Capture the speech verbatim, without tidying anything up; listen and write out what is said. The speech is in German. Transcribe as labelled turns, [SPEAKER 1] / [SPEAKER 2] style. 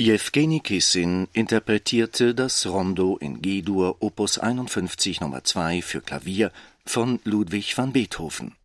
[SPEAKER 1] Jewgeni Kissin interpretierte das Rondo in G-Dur Opus einundfünfzig Nummer zwei für Klavier von Ludwig van Beethoven.